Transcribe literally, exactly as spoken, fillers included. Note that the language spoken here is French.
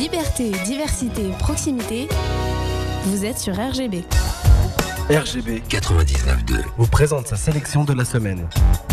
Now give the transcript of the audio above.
Liberté, diversité, proximité. Vous êtes sur R G B. R G B quatre-vingt-dix-neuf deux vous présente sa sélection de la semaine.